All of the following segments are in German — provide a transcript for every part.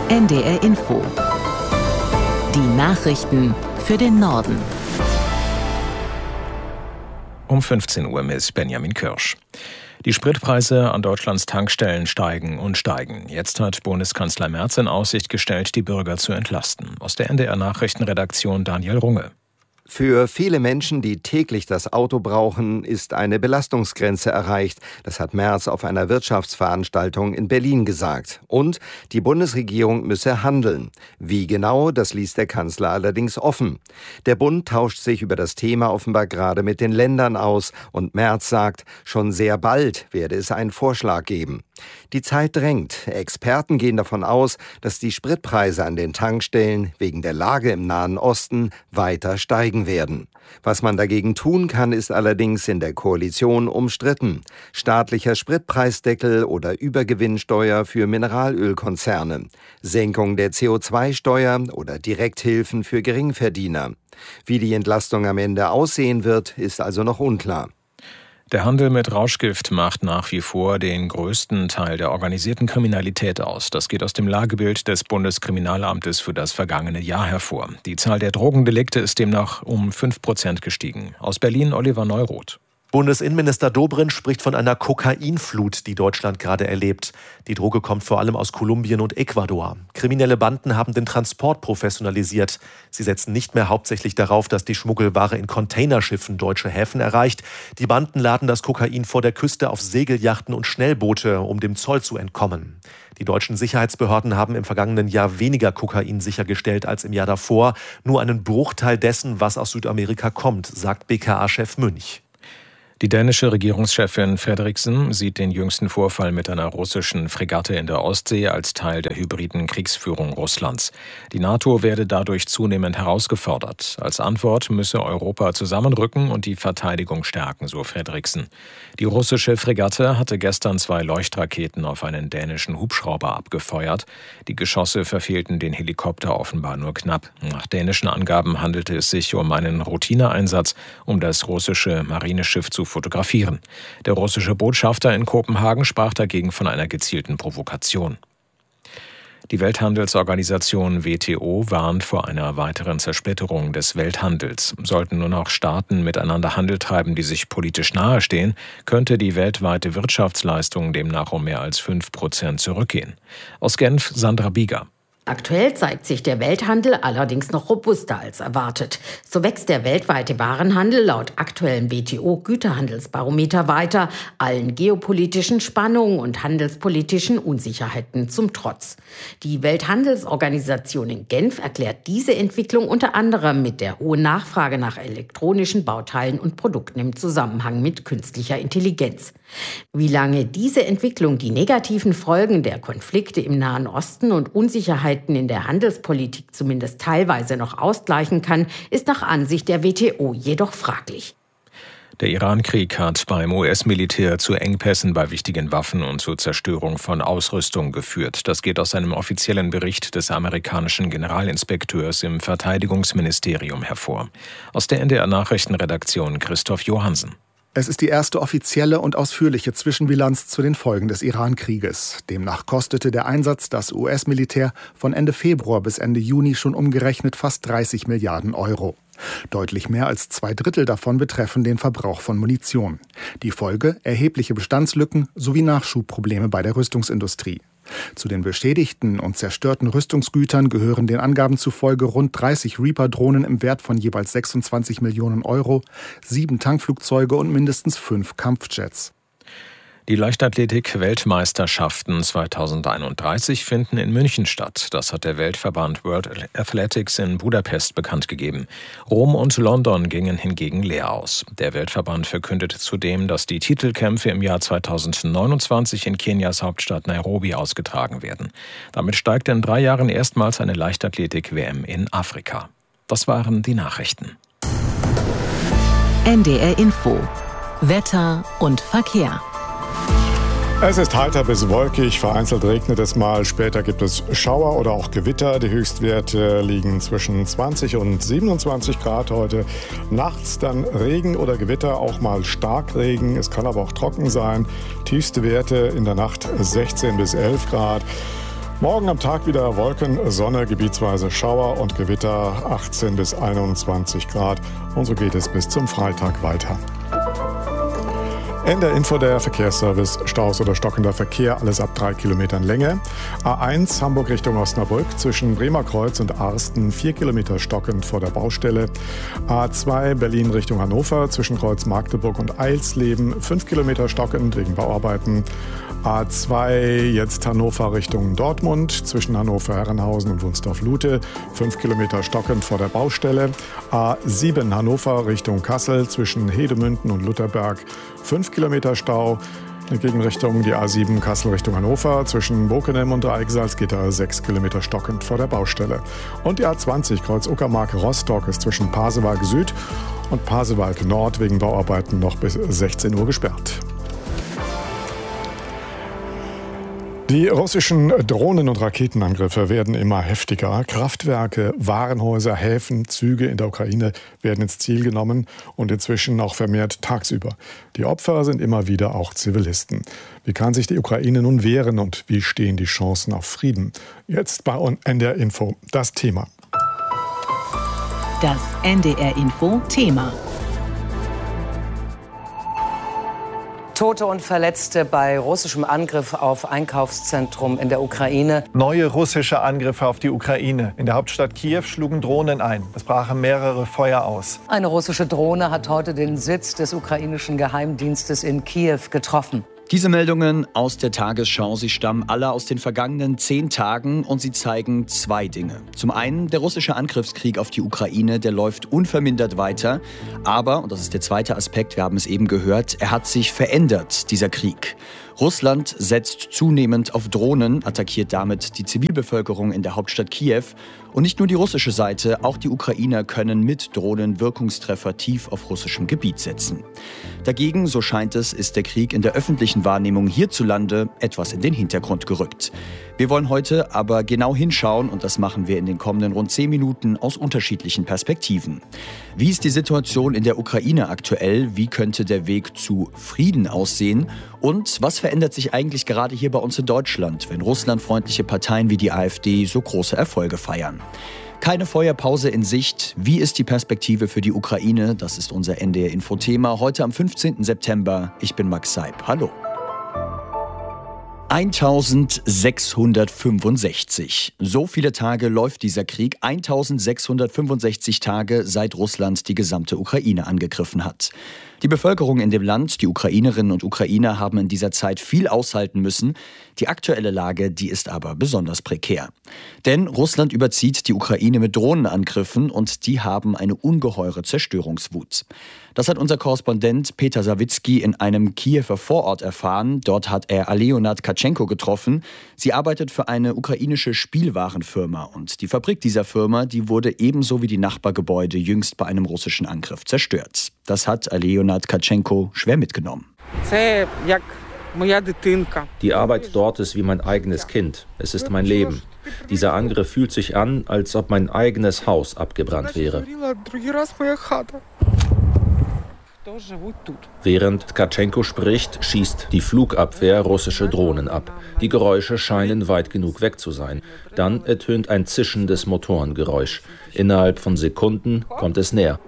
NDR Info. Die Nachrichten für den Norden. Um 15 Uhr mit Benjamin Kirsch. Die Spritpreise an Deutschlands Tankstellen steigen und steigen. Jetzt hat Bundeskanzler Merz in Aussicht gestellt, die Bürger zu entlasten. Aus der NDR Nachrichtenredaktion Daniel Runge. Für viele Menschen, die täglich das Auto brauchen, ist eine Belastungsgrenze erreicht. Das hat Merz auf einer Wirtschaftsveranstaltung in Berlin gesagt. Und die Bundesregierung müsse handeln. Wie genau, das ließ der Kanzler allerdings offen. Der Bund tauscht sich über das Thema offenbar gerade mit den Ländern aus. Und Merz sagt, schon sehr bald werde es einen Vorschlag geben. Die Zeit drängt. Experten gehen davon aus, dass die Spritpreise an den Tankstellen wegen der Lage im Nahen Osten weiter steigen werden. Was man dagegen tun kann, ist allerdings in der Koalition umstritten. Staatlicher Spritpreisdeckel oder Übergewinnsteuer für Mineralölkonzerne, Senkung der CO2-Steuer oder Direkthilfen für Geringverdiener. Wie die Entlastung am Ende aussehen wird, ist also noch unklar. Der Handel mit Rauschgift macht nach wie vor den größten Teil der organisierten Kriminalität aus. Das geht aus dem Lagebild des Bundeskriminalamtes für das vergangene Jahr hervor. Die Zahl der Drogendelikte ist demnach um 5% gestiegen. Aus Berlin Oliver Neuroth. Bundesinnenminister Dobrindt spricht von einer Kokainflut, die Deutschland gerade erlebt. Die Droge kommt vor allem aus Kolumbien und Ecuador. Kriminelle Banden haben den Transport professionalisiert. Sie setzen nicht mehr hauptsächlich darauf, dass die Schmuggelware in Containerschiffen deutsche Häfen erreicht. Die Banden laden das Kokain vor der Küste auf Segelyachten und Schnellboote, um dem Zoll zu entkommen. Die deutschen Sicherheitsbehörden haben im vergangenen Jahr weniger Kokain sichergestellt als im Jahr davor. Nur einen Bruchteil dessen, was aus Südamerika kommt, sagt BKA-Chef Münch. Die dänische Regierungschefin Frederiksen sieht den jüngsten Vorfall mit einer russischen Fregatte in der Ostsee als Teil der hybriden Kriegsführung Russlands. Die NATO werde dadurch zunehmend herausgefordert. Als Antwort müsse Europa zusammenrücken und die Verteidigung stärken, so Frederiksen. Die russische Fregatte hatte gestern 2 Leuchtraketen auf einen dänischen Hubschrauber abgefeuert. Die Geschosse verfehlten den Helikopter offenbar nur knapp. Nach dänischen Angaben handelte es sich um einen Routineeinsatz, um das russische Marineschiff zu fotografieren. Der russische Botschafter in Kopenhagen sprach dagegen von einer gezielten Provokation. Die Welthandelsorganisation WTO warnt vor einer weiteren Zersplitterung des Welthandels. Sollten nur noch Staaten miteinander Handel treiben, die sich politisch nahestehen, könnte die weltweite Wirtschaftsleistung demnach um mehr als 5% zurückgehen. Aus Genf Sandra Bieger. Aktuell zeigt sich der Welthandel allerdings noch robuster als erwartet. So wächst der weltweite Warenhandel laut aktuellem WTO-Güterhandelsbarometer weiter, allen geopolitischen Spannungen und handelspolitischen Unsicherheiten zum Trotz. Die Welthandelsorganisation in Genf erklärt diese Entwicklung unter anderem mit der hohen Nachfrage nach elektronischen Bauteilen und Produkten im Zusammenhang mit künstlicher Intelligenz. Wie lange diese Entwicklung die negativen Folgen der Konflikte im Nahen Osten und Unsicherheiten in der Handelspolitik zumindest teilweise noch ausgleichen kann, ist nach Ansicht der WTO jedoch fraglich. Der Iran-Krieg hat beim US-Militär zu Engpässen bei wichtigen Waffen und zur Zerstörung von Ausrüstung geführt. Das geht aus einem offiziellen Bericht des amerikanischen Generalinspekteurs im Verteidigungsministerium hervor. Aus der NDR Nachrichtenredaktion Christoph Johansen. Es ist die erste offizielle und ausführliche Zwischenbilanz zu den Folgen des Iran-Krieges. Demnach kostete der Einsatz das US-Militär von Ende Februar bis Ende Juni schon umgerechnet fast 30 Milliarden Euro. Deutlich mehr als 2/3 davon betreffen den Verbrauch von Munition. Die Folge: erhebliche Bestandslücken sowie Nachschubprobleme bei der Rüstungsindustrie. Zu den beschädigten und zerstörten Rüstungsgütern gehören den Angaben zufolge rund 30 Reaper-Drohnen im Wert von jeweils 26 Millionen Euro, 7 Tankflugzeuge und mindestens 5 Kampfjets. Die Leichtathletik-Weltmeisterschaften 2031 finden in München statt. Das hat der Weltverband World Athletics in Budapest bekannt gegeben. Rom und London gingen hingegen leer aus. Der Weltverband verkündete zudem, dass die Titelkämpfe im Jahr 2029 in Kenias Hauptstadt Nairobi ausgetragen werden. Damit steigt in 3 Jahren erstmals eine Leichtathletik-WM in Afrika. Das waren die Nachrichten. NDR Info. Wetter und Verkehr. Es ist heiter bis wolkig, vereinzelt regnet es mal, später gibt es Schauer oder auch Gewitter. Die Höchstwerte liegen zwischen 20 und 27 Grad heute. Nachts dann Regen oder Gewitter, auch mal Starkregen. Es kann aber auch trocken sein. Tiefste Werte in der Nacht 16 bis 11 Grad. Morgen am Tag wieder Wolken, Sonne, gebietsweise Schauer und Gewitter, 18 bis 21 Grad. Und so geht es bis zum Freitag weiter. In der Info der Verkehrsservice, Staus oder stockender Verkehr, alles ab 3 Kilometern Länge. A1 Hamburg Richtung Osnabrück zwischen Bremerkreuz und Arsten 4 Kilometer stockend vor der Baustelle. A2 Berlin Richtung Hannover zwischen Kreuz Magdeburg und Eilsleben 5 Kilometer stockend wegen Bauarbeiten. A2 jetzt Hannover Richtung Dortmund zwischen Hannover Herrenhausen und Wunsdorf-Lute 5 Kilometer stockend vor der Baustelle. A7 Hannover Richtung Kassel zwischen Hedemünden und Lutherberg 5 Kilometer Stau. In der Gegenrichtung die A7 Kassel Richtung Hannover zwischen Bockenem und Dreieck-Salzgitter 6 Kilometer stockend vor der Baustelle. Und die A20 Kreuz Uckermark Rostock ist zwischen Pasewalk Süd und Pasewalk Nord wegen Bauarbeiten noch bis 16 Uhr gesperrt. Die russischen Drohnen- und Raketenangriffe werden immer heftiger. Kraftwerke, Warenhäuser, Häfen, Züge in der Ukraine werden ins Ziel genommen und inzwischen auch vermehrt tagsüber. Die Opfer sind immer wieder auch Zivilisten. Wie kann sich die Ukraine nun wehren und wie stehen die Chancen auf Frieden? Jetzt bei NDR Info das Thema. Das NDR Info Thema. Tote und Verletzte bei russischem Angriff auf Einkaufszentrum in der Ukraine. Neue russische Angriffe auf die Ukraine. In der Hauptstadt Kiew schlugen Drohnen ein. Es brachen mehrere Feuer aus. Eine russische Drohne hat heute den Sitz des ukrainischen Geheimdienstes in Kiew getroffen. Diese Meldungen aus der Tagesschau, sie stammen alle aus den vergangenen 10 Tagen und sie zeigen 2 Dinge. Zum einen, der russische Angriffskrieg auf die Ukraine, der läuft unvermindert weiter. Aber, und das ist der zweite Aspekt, wir haben es eben gehört, er hat sich verändert, dieser Krieg. Russland setzt zunehmend auf Drohnen, attackiert damit die Zivilbevölkerung in der Hauptstadt Kiew. Und nicht nur die russische Seite, auch die Ukrainer können mit Drohnen Wirkungstreffer tief auf russischem Gebiet setzen. Dagegen, so scheint es, ist der Krieg in der öffentlichen Wahrnehmung hierzulande etwas in den Hintergrund gerückt. Wir wollen heute aber genau hinschauen und das machen wir in den kommenden rund 10 Minuten aus unterschiedlichen Perspektiven. Wie ist die Situation in der Ukraine aktuell? Wie könnte der Weg zu Frieden aussehen? Und was verändert sich eigentlich gerade hier bei uns in Deutschland, wenn russlandfreundliche Parteien wie die AfD so große Erfolge feiern? Keine Feuerpause in Sicht. Wie ist die Perspektive für die Ukraine? Das ist unser NDR-Info-Thema heute am 15. September. Ich bin Max Seib. Hallo. 1665. So viele Tage läuft dieser Krieg. 1665 Tage, seit Russland die gesamte Ukraine angegriffen hat. Die Bevölkerung in dem Land, die Ukrainerinnen und Ukrainer, haben in dieser Zeit viel aushalten müssen. Die aktuelle Lage, die ist aber besonders prekär. Denn Russland überzieht die Ukraine mit Drohnenangriffen und die haben eine ungeheure Zerstörungswut. Das hat unser Korrespondent Peter Sawicki in einem Kiewer Vorort erfahren. Dort hat er Aleona Tkatschenko getroffen. Sie arbeitet für eine ukrainische Spielwarenfirma und die Fabrik dieser Firma, die wurde ebenso wie die Nachbargebäude jüngst bei einem russischen Angriff zerstört. Das hat Aleona Tkatschenko schwer mitgenommen. Die Arbeit dort ist wie mein eigenes Kind. Es ist mein Leben. Dieser Angriff fühlt sich an, als ob mein eigenes Haus abgebrannt wäre. Während Tkatschenko spricht, schießt die Flugabwehr russische Drohnen ab. Die Geräusche scheinen weit genug weg zu sein. Dann ertönt ein zischendes Motorengeräusch. Innerhalb von Sekunden kommt es näher.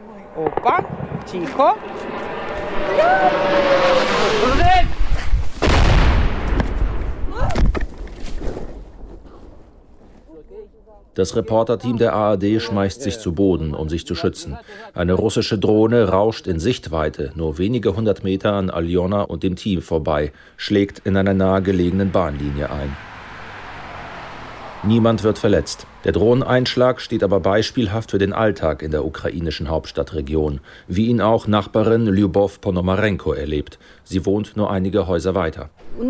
Das Reporterteam der ARD schmeißt sich zu Boden, um sich zu schützen. Eine russische Drohne rauscht in Sichtweite, nur wenige 100 Meter an Aleona und dem Team vorbei, schlägt in einer nahegelegenen Bahnlinie ein. Niemand wird verletzt. Der Drohneneinschlag steht aber beispielhaft für den Alltag in der ukrainischen Hauptstadtregion, wie ihn auch Nachbarin Lyubov Ponomarenko erlebt. Sie wohnt nur einige Häuser weiter.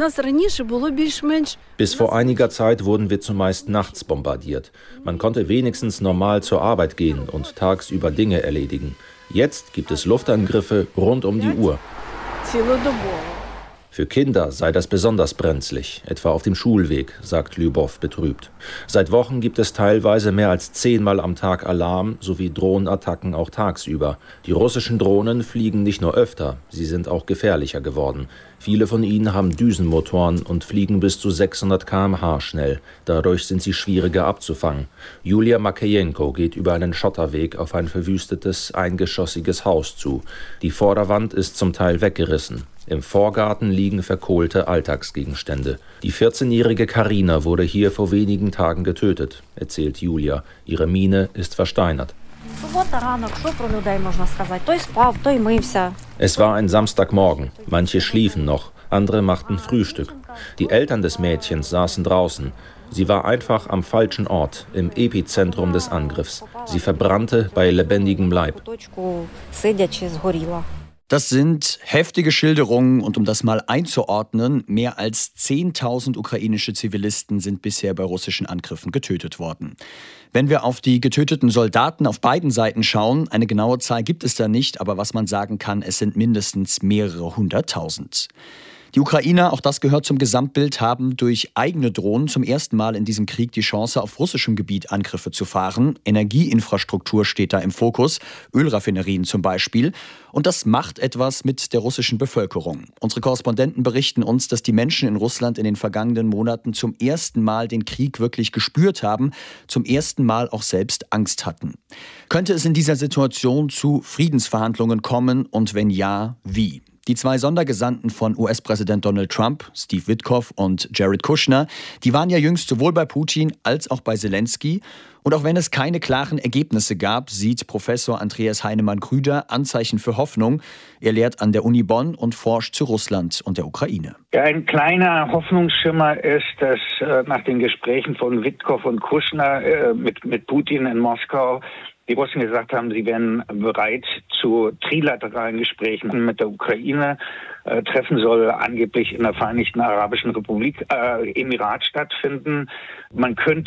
Bis vor einiger Zeit wurden wir zumeist nachts bombardiert. Man konnte wenigstens normal zur Arbeit gehen und tagsüber Dinge erledigen. Jetzt gibt es Luftangriffe rund um die Uhr. Für Kinder sei das besonders brenzlig, etwa auf dem Schulweg, sagt Lyubov betrübt. Seit Wochen gibt es teilweise mehr als 10-mal am Tag Alarm sowie Drohnenattacken auch tagsüber. Die russischen Drohnen fliegen nicht nur öfter, sie sind auch gefährlicher geworden. Viele von ihnen haben Düsenmotoren und fliegen bis zu 600 km/h schnell. Dadurch sind sie schwieriger abzufangen. Julia Makejenko geht über einen Schotterweg auf ein verwüstetes, eingeschossiges Haus zu. Die Vorderwand ist zum Teil weggerissen. Im Vorgarten liegen verkohlte Alltagsgegenstände. Die 14-jährige Karina wurde hier vor wenigen Tagen getötet, erzählt Julia. Ihre Miene ist versteinert. Es war ein Samstagmorgen. Manche schliefen noch, andere machten Frühstück. Die Eltern des Mädchens saßen draußen. Sie war einfach am falschen Ort, im Epizentrum des Angriffs. Sie verbrannte bei lebendigem Leib. Das sind heftige Schilderungen und um das mal einzuordnen, mehr als 10.000 ukrainische Zivilisten sind bisher bei russischen Angriffen getötet worden. Wenn wir auf die getöteten Soldaten auf beiden Seiten schauen, eine genaue Zahl gibt es da nicht, aber was man sagen kann, es sind mindestens mehrere 100.000. Die Ukrainer, auch das gehört zum Gesamtbild, haben durch eigene Drohnen zum ersten Mal in diesem Krieg die Chance, auf russischem Gebiet Angriffe zu fahren. Energieinfrastruktur steht da im Fokus, Ölraffinerien zum Beispiel. Und das macht etwas mit der russischen Bevölkerung. Unsere Korrespondenten berichten uns, dass die Menschen in Russland in den vergangenen Monaten zum ersten Mal den Krieg wirklich gespürt haben, zum ersten Mal auch selbst Angst hatten. Könnte es in dieser Situation zu Friedensverhandlungen kommen und wenn ja, wie? Die 2 Sondergesandten von US-Präsident Donald Trump, Steve Witkoff und Jared Kushner, die waren ja jüngst sowohl bei Putin als auch bei Zelensky. Und auch wenn es keine klaren Ergebnisse gab, sieht Professor Andreas Heinemann-Krüder Anzeichen für Hoffnung. Er lehrt an der Uni Bonn und forscht zu Russland und der Ukraine. Ja, ein kleiner Hoffnungsschimmer ist, dass nach den Gesprächen von Witkoff und Kushner mit Putin in Moskau die Russen gesagt haben, sie wären bereit zu trilateralen Gesprächen mit der Ukraine. Treffen soll angeblich in der Vereinigten Arabischen Republik, Emirat stattfinden. Man könnte